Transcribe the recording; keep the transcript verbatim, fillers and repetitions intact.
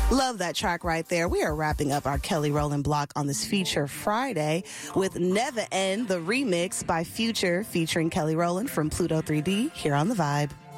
Love that track right there. We are wrapping up our Kelly Rowland block on this Feature Friday with Never End, the remix by Future featuring Kelly Rowland from Pluto three D here on The Vibe.